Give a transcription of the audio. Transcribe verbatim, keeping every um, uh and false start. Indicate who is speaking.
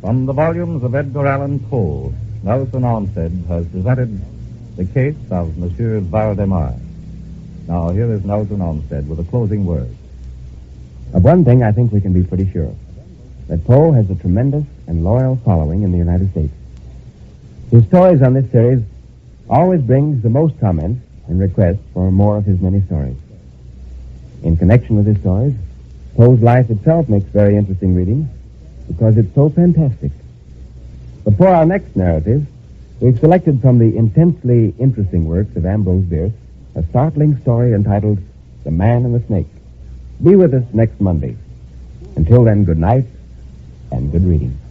Speaker 1: From the volumes of Edgar Allan Poe, Nelson Olmsted has presented The Case of Monsieur Valdemar. Now, here is Nelson Olmsted with a closing word.
Speaker 2: Of one thing I think we can be pretty sure, that Poe has a tremendous and loyal following in the United States. His stories on this series always brings the most comments and requests for more of his many stories. In connection with his stories, Poe's life itself makes very interesting reading because it's so fantastic. But for our next narrative, we've selected from the intensely interesting works of Ambrose Bierce a startling story entitled The Man and the Snake. Be with us next Monday. Until then, good night and good reading.